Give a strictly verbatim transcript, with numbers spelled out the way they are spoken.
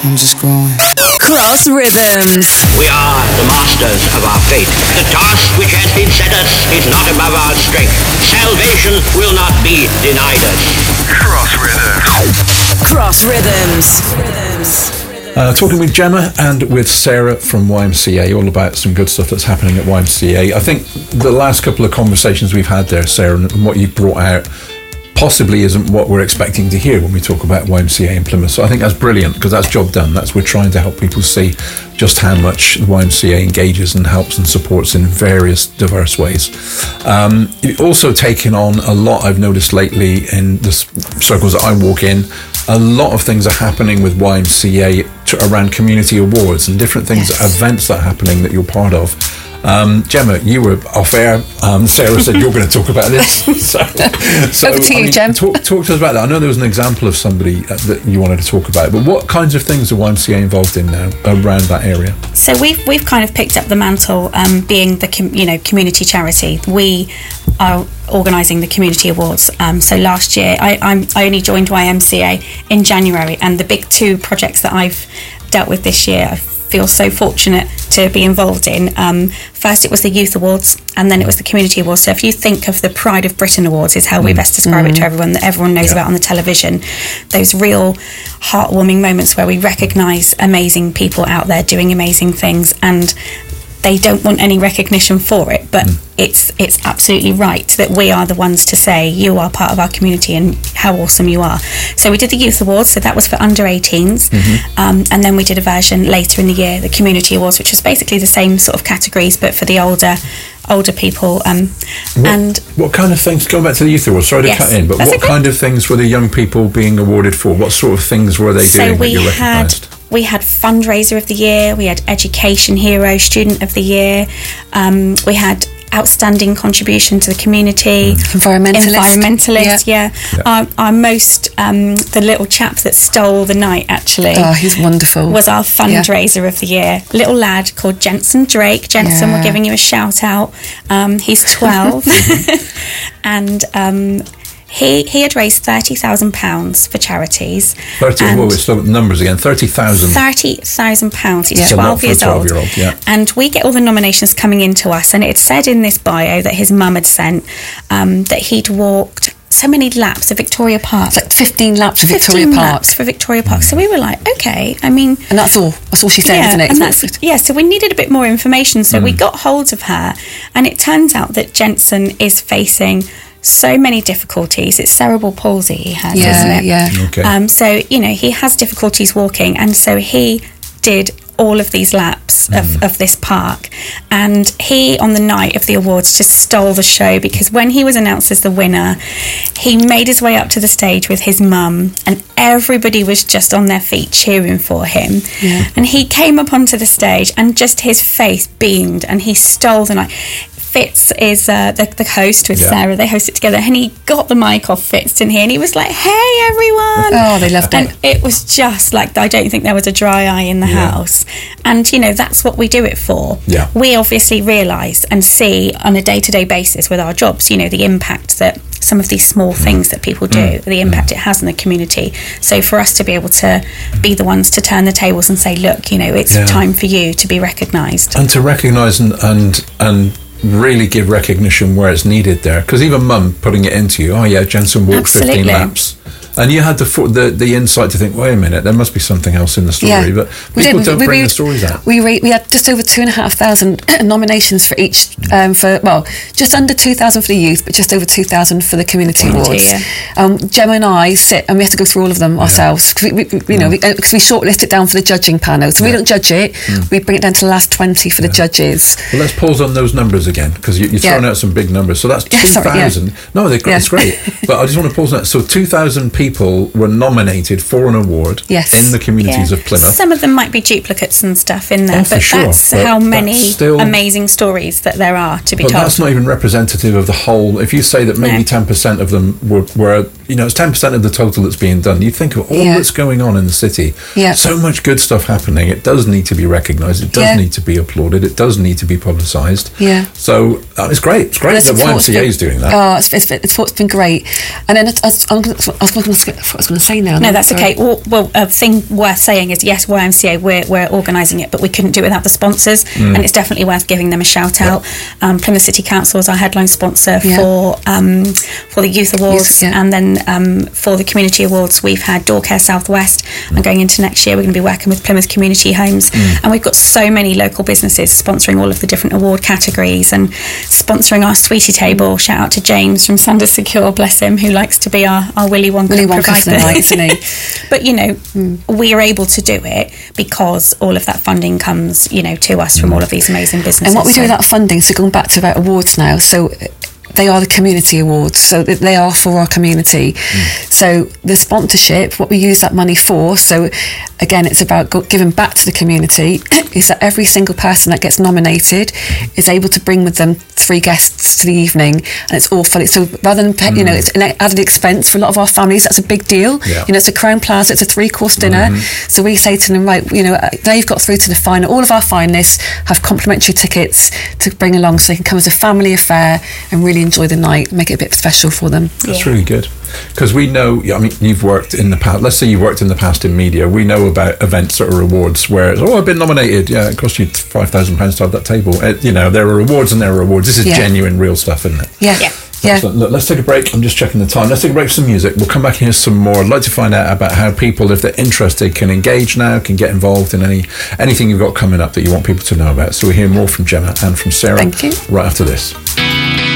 I'm just growing. Cross Rhythms. We are the masters of our fate. The task which has been set us is not above our strength. Salvation will not be denied us. Cross Rhythms. Cross Rhythms. Uh, talking with Gemma and with Sarah from Y M C A, all about some good stuff that's happening at Y M C A. I think the last couple of conversations we've had there, Sarah, and what you've brought out possibly isn't what we're expecting to hear when we talk about Y M C A in Plymouth. So I think that's brilliant, because that's job done. That's we're trying to help people see just how much the Y M C A engages and helps and supports in various diverse ways. Um, you've also taken on a lot, I've noticed lately in the circles that I walk in. A lot of things are happening with Y M C A to, around community awards and different things, yes. events that are happening that you're part of. Um, Gemma, you were off air. Um, Sarah said you're going to talk about this. so, so, Over to you, I mean, Gem. Talk, talk to us about that. I know there was an example of somebody that you wanted to talk about, but what kinds of things are Y M C A involved in now around that area? So we've we've kind of picked up the mantle, um, being the com- you know community charity. We are organising the community awards. Um, so last year, I I'm, I only joined Y M C A in January, and the big two projects that I've dealt with this year, I feel so fortunate to be involved in. Um, first, it was the Youth Awards, and then it was the Community Awards. So if you think of the Pride of Britain Awards, is how mm. we best describe mm. it to everyone, that everyone knows yeah. about on the television. Those real heartwarming moments where we recognise amazing people out there doing amazing things, and they don't want any recognition for it, but mm. it's it's absolutely right that we are the ones to say you are part of our community and how awesome you are. So we did the Youth Awards, so that was for under eighteens, mm-hmm. um, and then we did a version later in the year, the Community Awards, which was basically the same sort of categories but for the older older people. Um, what, and what kind of things, going back to the Youth Awards, sorry to yes, cut in, but what okay. kind of things were the young people being awarded for? What sort of things were they so doing we that you had, recognised? We had Fundraiser of the Year, we had Education Hero, Student of the Year, um, we had Outstanding Contribution to the Community, mm. Environmentalist, Environmentalist yeah. yeah. yeah. Our, our most, um, the little chap that stole the night, actually. Oh, he's wonderful. Was our Fundraiser yeah. of the Year. Little lad called Jensen Drake. Jensen, yeah. we're giving you a shout out. Um, he's twelve. and... Um, He he had raised thirty thousand pounds for charities. Thirty. Whoa, it's the numbers again. Thirty thousand. Thirty thousand pounds. He's yeah. twelve years old. Yeah. And we get all the nominations coming into us, and it said in this bio that his mum had sent um, that he'd walked so many laps of Victoria Park. It's like fifteen laps of Victoria fifteen Park. laps for Victoria Park. Mm. So we were like, okay, I mean... And that's all. That's all she said, yeah, isn't it? And that's, yeah, so we needed a bit more information. So mm. we got hold of her, and it turns out that Jensen is facing so many difficulties. It's cerebral palsy he has, yeah, isn't it? Yeah, okay. Um, so, you know, he has difficulties walking, and so he did all of these laps of, mm. of this park, and he, on the night of the awards, just stole the show, because when he was announced as the winner, he made his way up to the stage with his mum, and everybody was just on their feet cheering for him. Yeah. And he came up onto the stage, and just his face beamed, and he stole the night. Fitz is uh, the, the host with yeah. Sarah. They host it together, and he got the mic off Fitz in here, and he was like, "Hey, everyone!" Oh, they loved and it. It was just like, I don't think there was a dry eye in the yeah. house. And you know, that's what we do it for. Yeah. We obviously realise and see on a day-to-day basis with our jobs, you know, the impact that some of these small things that people do, mm. the impact mm. it has on the community. So for us to be able to be the ones to turn the tables and say, look, you know, it's yeah. time for you to be recognised, and to recognise and and and. really give recognition where it's needed there, because even mum putting it into you, oh yeah, Jensen walked Absolutely. fifteen laps, and you had the, the the insight to think, wait a minute, there must be something else in the story. Yeah. But we people did. don't we, bring we, the stories out. We re- we had just over two and a half thousand nominations for each, um, for well, just under two thousand for the youth, but just over two thousand for the community Wow. awards. Yeah. Um, Gemma and I sit, and we have to go through all of them ourselves, because we, we, we, you know, mm. because we, uh, we shortlist it down for the judging panel. So yeah. we don't judge it; mm. we bring it down to the last twenty for yeah. the judges. Well, let's pause on those numbers again, because you, you're throwing yeah. out some big numbers. So that's yeah, two thousand. Yeah. No, they're, yeah. it's great. But I just want to pause on that. So two thousand people were nominated for an award yes. in the communities yeah. of Plymouth. Some of them might be duplicates and stuff in there, oh, but sure. that's but how many that's still, amazing stories that there are to be but told. That's not even representative of the whole. If you say that maybe no. ten percent of them were, were you know, it's ten percent of the total that's being done. You think of all Yeah. that's going on in the city. Yeah. So much good stuff happening. It does need to be recognised. It does Yeah. need to be applauded. It does need to be publicised. Yeah. So uh, it's great. It's great And that the Y M support's C A been- is doing that. Oh, it's, it's, it's, it's been great. And then I, I, was- I was going to say now. No, that's Sorry. okay. Well, well, a thing worth saying is yes, Y M C A, we're, we're organising it, but we couldn't do it without the sponsors, Mm. and it's definitely worth giving them a shout out. Um, Plymouth City Council is our headline sponsor Yeah. for um, for the Youth Awards, Youth, yeah. and then um, for the Community Awards, we've had Door Care Southwest, Mm. and going into next year, we're going to be working with Plymouth Community Homes, and we've got so many local businesses sponsoring all of the different award categories and sponsoring our Sweetie Table. Shout out to James from Sanders Secure, bless him, who likes to be our, our Willy Wonka Willy Wonka for provider. the night, isn't he? But, you know, we are able to do it because all of that funding comes, you know, to us from all of these amazing businesses. And what we do So- with that funding, so going back to about awards now, so they are the community awards, so that they are for our community. So the sponsorship, what we use that money for, so again, it's about go- giving back to the community, is that every single person that gets nominated is able to bring with them three guests to the evening, and it's all fully, so rather than, pay, you know, it's an added expense for a lot of our families, that's a big deal. Yeah. You know, it's a Crown Plaza, it's a three-course dinner, so we say to them, right, you know, they've got through to the final, all of our finalists have complimentary tickets to bring along so they can come as a family affair and really enjoy the night, make it a bit special for them. That's really good. Because we know, I mean, you've worked in the past, let's say you've worked in the past in media, we know about events or awards where, it's, oh, I've been nominated, yeah, it cost you five thousand pounds to have that table. It, you know, there are awards and there are awards. This is Yeah. genuine, real stuff, isn't it? Yeah. Yeah. Yeah. Excellent. Look, let's take a break. I'm just checking the time. Let's take a break for some music. We'll come back and hear some more. I'd like to find out about how people, if they're interested, can engage now, can get involved in any anything you've got coming up that you want people to know about. So we'll hear more from Gemma and from Sarah Thank you. right after this.